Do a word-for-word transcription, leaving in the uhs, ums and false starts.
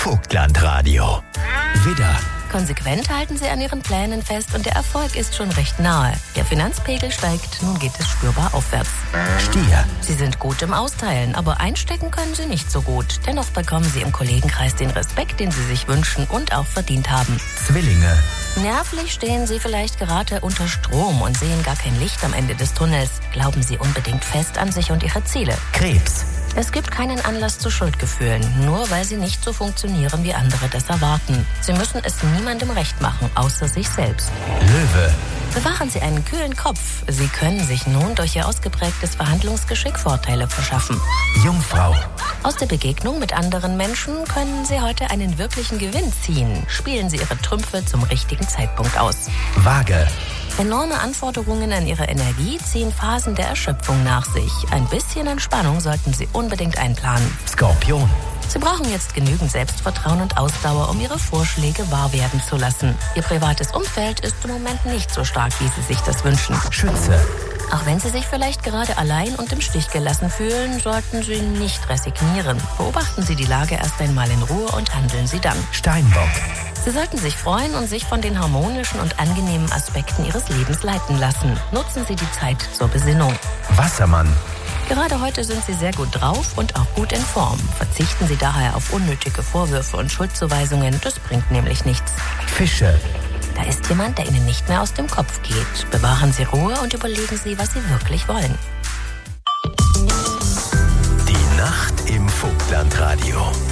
Vogtlandradio. Widder. Konsequent halten sie an ihren Plänen fest und der Erfolg ist schon recht nahe. Der Finanzpegel steigt, nun geht es spürbar aufwärts. Stier. Sie sind gut im Austeilen, aber einstecken können sie nicht so gut. Dennoch bekommen sie im Kollegenkreis den Respekt, den sie sich wünschen und auch verdient haben. Zwillinge. Nervlich stehen sie vielleicht gerade unter Strom und sehen gar kein Licht am Ende des Tunnels. Glauben sie unbedingt fest an sich und ihre Ziele. Krebs. Es gibt keinen Anlass zu Schuldgefühlen, nur weil sie nicht so funktionieren, wie andere das erwarten. Sie müssen es niemandem recht machen, außer sich selbst. Löwe. Bewahren Sie einen kühlen Kopf. Sie können sich nun durch Ihr ausgeprägtes Verhandlungsgeschick Vorteile verschaffen. Jungfrau. Aus der Begegnung mit anderen Menschen können Sie heute einen wirklichen Gewinn ziehen. Spielen Sie Ihre Trümpfe zum richtigen Zeitpunkt aus. Waage. Enorme Anforderungen an Ihre Energie ziehen Phasen der Erschöpfung nach sich. Ein bisschen Entspannung sollten Sie unbedingt einplanen. Skorpion. Sie brauchen jetzt genügend Selbstvertrauen und Ausdauer, um Ihre Vorschläge wahr werden zu lassen. Ihr privates Umfeld ist im Moment nicht so stark, wie Sie sich das wünschen. Schütze. Auch wenn Sie sich vielleicht gerade allein und im Stich gelassen fühlen, sollten Sie nicht resignieren. Beobachten Sie die Lage erst einmal in Ruhe und handeln Sie dann. Steinbock. Sie sollten sich freuen und sich von den harmonischen und angenehmen Aspekten Ihres Lebens leiten lassen. Nutzen Sie die Zeit zur Besinnung. Wassermann. Gerade heute sind Sie sehr gut drauf und auch gut in Form. Verzichten Sie daher auf unnötige Vorwürfe und Schuldzuweisungen, das bringt nämlich nichts. Fische. Da ist jemand, der Ihnen nicht mehr aus dem Kopf geht. Bewahren Sie Ruhe und überlegen Sie, was Sie wirklich wollen. Die Nacht im Vogtlandradio.